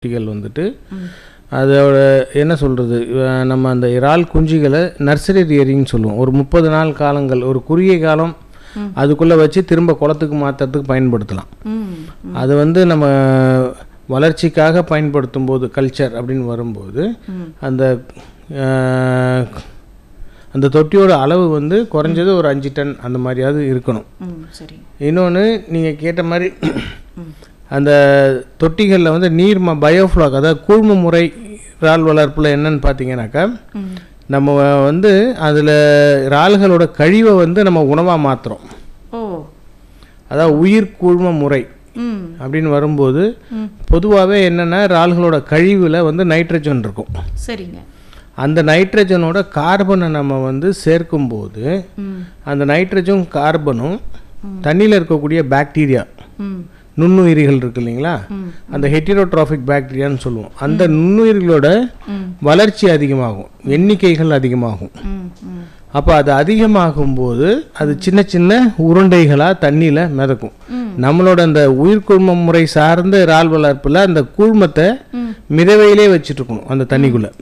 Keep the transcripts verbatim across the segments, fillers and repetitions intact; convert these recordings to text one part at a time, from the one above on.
குட்டிகள் வந்துட்டு அதோட என்ன சொல்கிறது, நம்ம அந்த இறால் குஞ்சுகளை நர்சரி ரியரிங்னு சொல்லுவோம். ஒரு முப்பது நாள் காலங்கள், ஒரு குறுகிய காலம் அதுக்குள்ளே வச்சு திரும்ப குளத்துக்கு மாற்றுறதுக்கு பயன்படுத்தலாம். அது வந்து நம்ம வளர்ச்சிக்காக பயன்படுத்தும் போது கல்ச்சர் அப்படின்னு வரும்போது அந்த அந்த தொட்டியோட அளவு வந்து குறைஞ்சது ஒரு அஞ்சு டன் அந்த மாதிரியாவது இருக்கணும். இன்னொன்று நீங்கள் கேட்ட மாதிரி அந்த தொட்டிகளில் வந்து நீர் ம பயோஃப்ளாக், அதாவது கூழ்ம முறை இறால் வளர்ப்பில் என்னன்னு பார்த்தீங்கன்னாக்கா, நம்ம வந்து அதில் இறால்களோட கழிவை வந்து நம்ம உணவாக மாற்றுறோம். அதாவது உயிர் கூழ்ம முறை அப்படின்னு வரும்போது பொதுவாகவே என்னென்னா இறால்களோட கழிவில் வந்து நைட்ரஜன் இருக்கும். சரிங்க. அந்த நைட்ரஜனோட கார்பனை நம்ம வந்து சேர்க்கும்போது அந்த நைட்ரஜனும் கார்பனும் தண்ணியில் இருக்கக்கூடிய பாக்டீரியா, நுண்ணுயிரிகள் இருக்கு இல்லைங்களா, அந்த ஹெட்டிரோட்ராஃபிக் பாக்டீரியான்னு சொல்லுவோம். அந்த நுண்ணுயிர்களோட வளர்ச்சி அதிகமாகும், எண்ணிக்கைகள் அதிகமாகும். அப்போ அது அதிகமாகும் போது அது சின்ன சின்ன உருண்டைகளாக தண்ணியில் மிதக்கும். நம்மளோட அந்த உயிர்கூழ்ம முறை சார்ந்த இறால் வளர்ப்பில் அந்த கூழ்மத்தை மிதவையிலே வச்சுட்டு இருக்கணும் அந்த தண்ணிக்குள்ளே.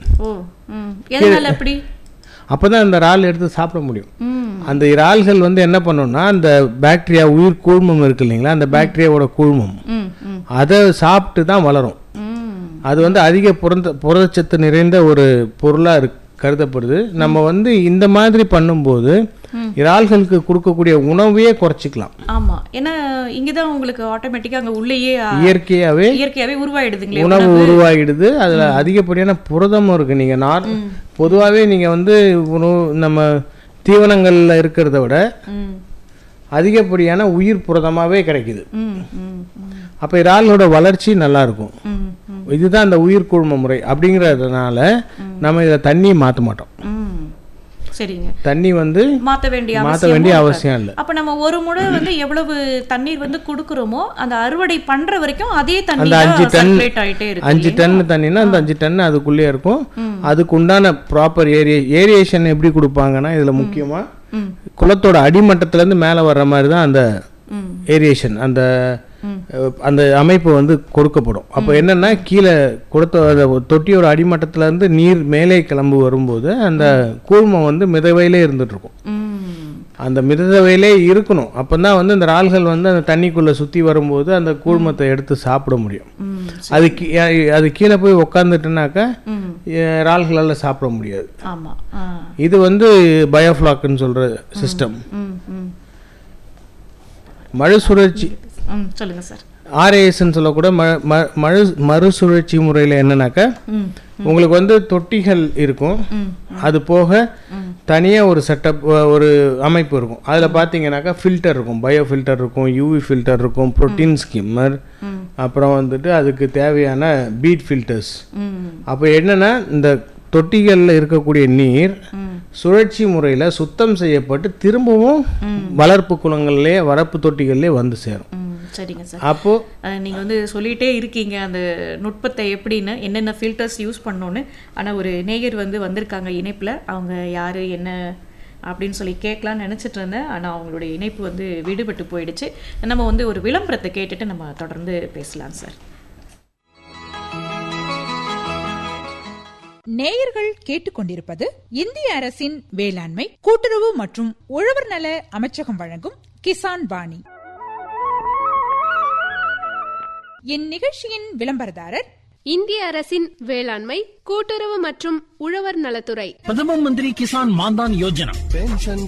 அப்போ தான் அந்த இறால் எடுத்து சாப்பிட முடியும். அந்த இறால்கள் வந்து என்ன பண்ணணும்னா அந்த பாக்டீரியா உயிர் கூழ்மம் இருக்கு இல்லைங்களா, அந்த பாக்டீரியாவோட கூழ்மம் அதை சாப்பிட்டு தான் வளரும். அது வந்து அதிக புரத புரதச்சத்து நிறைந்த ஒரு பொருளாக இருக்கு கருதப்படுது. நம்ம வந்து இந்த மாதிரி பண்ணும்போது இறால்களுக்கு கொடுக்கக்கூடிய உணவையே குறைச்சிக்கலாம். ஆமா, ஏன்னா இங்கதான் உங்களுக்கு ஆட்டோமேட்டிக்கா அங்க உள்ளேயே இயற்கையாவே இயற்கையாவே உருவாயிடுதுங்களே உணவு உருவாயிடுது. அதுல அதிகப்படியான புரதமும் இருக்கு. நீங்க நார் பொதுவாகவே நீங்க வந்து நம்ம தீவனங்கள்ல இருக்கிறத விட அதிகப்படியான உயிர் புரதமாவே கிடைக்குது. அப்ப இறாலோட வளர்ச்சி நல்லா இருக்கும். இதுதான் அந்த உயிர் கூழ்ம முறை. அப்படிங்கிறதுனால நம்ம இதை தண்ணி மாற்ற மாட்டோம். சரிங்க. தண்ணி வந்து மாற்ற வேண்டிய மாற்ற வேண்டிய அவசியம் இல்லை. அப்ப நம்ம ஒரு முறை வந்து எவ்வளவு தண்ணீர் வந்து கொடுக்குறோமோ அந்த அறுவடை பண்ற வரைக்கும் அதே தண்ணி அந்த அஞ்சு டன் அஞ்சு டன் தண்ணினா அந்த அஞ்சு டன் அதுக்குள்ளே இருக்கும். அதுக்கு உண்டான ப்ராப்பர் ஏரியா ஏரியேஷன் எப்படி கொடுப்பாங்கன்னா இதுல முக்கியமா குளத்தோட அடிமட்டத்துல இருந்து மேலே வர்ற மாதிரி தான் அந்த ஏரியேஷன், அந்த அந்த அமைப்பு வந்து கொடுக்கப்படும். அப்போ என்னன்னா கீழே கொடுத்த தொட்டியோட அடிமட்டத்துல இருந்து நீர் மேலே கிளம்பு வரும்போது அந்த கூழ்மம் வந்து மிதவையிலே இருந்துட்டு இருக்கும். அந்த மிதவையிலே இருக்கணும். அப்போதான் வந்து இந்த இறால்கள் வந்து அந்த தண்ணிக்குள்ள சுற்றி வரும்போது அந்த கூழ்மத்தை எடுத்து சாப்பிட முடியும். அது அது கீழே போய் உக்காந்துட்டுனாக்கா இறால்களால் சாப்பிட முடியாது. இது வந்து பயோஃப்ளாக்னு சொல்ற சிஸ்டம். மறுசுழற்சி சொல்லுங்க சார். ஆர்ஏஎஸ்ன்னு சொல்லக்கூட மறு மறுசுழற்சி முறையில் என்னன்னாக்கா, உங்களுக்கு வந்து தொட்டிகள் இருக்கும், அது போக தனியாக ஒரு செட்டப் ஒரு அமைப்பு இருக்கும். அதில் பார்த்தீங்கன்னாக்கா ஃபில்டர் இருக்கும், பயோ ஃபில்டர் இருக்கும், யூவி ஃபில்டர் இருக்கும், புரோட்டீன் ஸ்கிம்மர், அப்புறம் வந்துட்டு அதுக்கு தேவையான பீட் ஃபில்டர்ஸ். அப்போ என்னன்னா இந்த தொட்டிகளில் இருக்கக்கூடிய நீர் சுழற்சி முறையில் சுத்தம் செய்யப்பட்டு திரும்பவும் வளர்ப்பு குளங்கள்லேயே வரப்பு தொட்டிகள்லேயே வந்து சேரும். சரிங்க சார். அப்போ நீங்க வந்து சொல்லிட்டே இருக்கீங்க அந்த நுட்பத்தை எப்படின்னு, என்னென்ன ஃபில்டர்ஸ் யூஸ் பண்ணோன்னு. ஆனால் ஒரு நேயர் வந்து வந்திருக்காங்க இணைப்பில், அவங்க யார் என்ன அப்படின்னு சொல்லி கேட்கலான்னு நினச்சிட்டு இருந்தேன். ஆனால் அவங்களுடைய இணைப்பு வந்து விடுபட்டு போயிடுச்சு. நம்ம வந்து ஒரு விளம்பரத்தை கேட்டுட்டு நம்ம தொடர்ந்து பேசலாம் சார். நேயர்கள் கேட்டுக்கொண்டிருப்பது இந்திய அரசின் வேளாண்மை கூட்டுறவு மற்றும் உழவர் நல அமைச்சகம் வழங்கும் கிசான் வாணி. இந்நிகழ்ச்சியின் விளம்பரதாரர் இந்திய அரசின் வேளாண்மை கூட்டுறவு மற்றும் உழவர் நலத்துறை. பிரதம மந்திரி கிசான் மான்தான் யோஜனா. பென்ஷன்